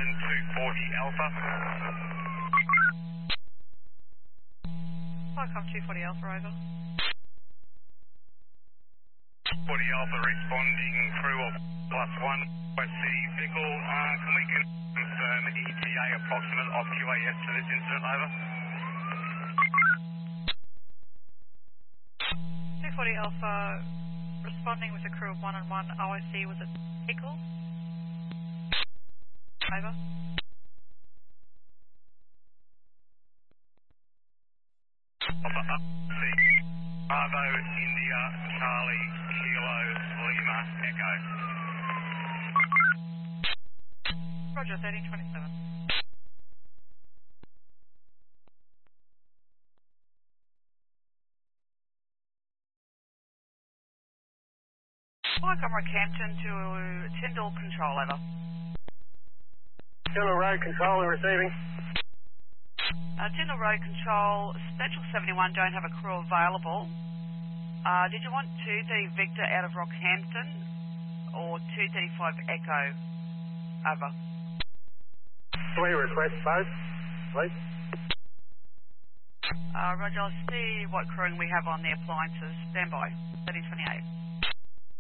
Canton 240 Alpha. Welcome 240 Alpha, over. 40 Alpha responding crew of +1 West City vehicle. Can we confirm ETA approximate of QAS to this incident, over? 240 Alpha responding with a crew of 1 and 1. OIC was at Pickles. Over. Bravo India Charlie Kilo Lima Echo. Roger, 1327. Welcome Rockhampton to Tyndall Control, over. Tyndall Road Control and receiving. Tyndall Road Control, Special 71 don't have a crew available. Did you want 230 Victor out of Rockhampton or 235 Echo? Over. We request both, please. Roger, I'll see what crewing we have on the appliances. Stand by. 1328.